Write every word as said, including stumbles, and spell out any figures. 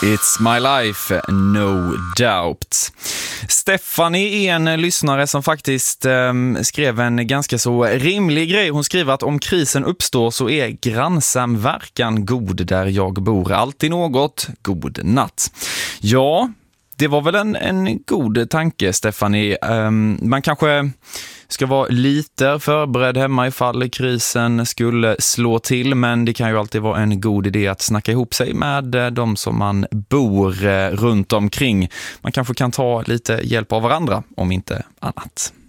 It's my life, no doubt. Stephanie är en lyssnare som faktiskt eh, skrev en ganska så rimlig grej. Hon skriver att om krisen uppstår så är grannsamverkan god där jag bor. Alltid något, god natt. Ja, det var väl en, en god tanke, Stephanie. Um, man kanske ska vara lite förberedd hemma ifall krisen skulle slå till, men det kan ju alltid vara en god idé att snacka ihop sig med de som man bor runt omkring. Man kanske kan ta lite hjälp av varandra, om inte annat.